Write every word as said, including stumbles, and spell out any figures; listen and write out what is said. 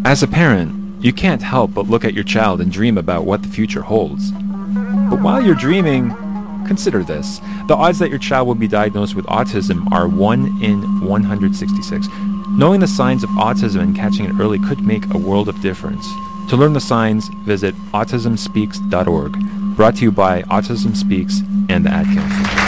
As a parent, you can't help but look at your child and dream about what the future holds. But while you're dreaming, consider this. The odds that your child will be diagnosed with autism are one in one hundred sixty-six. Knowing the signs of autism and catching it early could make a world of difference. To learn the signs, visit autism speaks dot org. Brought to you by Autism Speaks and the Ad Council.